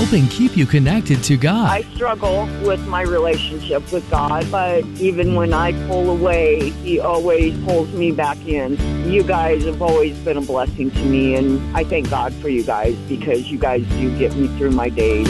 helping keep you connected to God. I struggle with my relationship with God, but even when I pull away, He always pulls me back in. You guys have always been a blessing to me, and I thank God for you guys because you guys do get me through my days.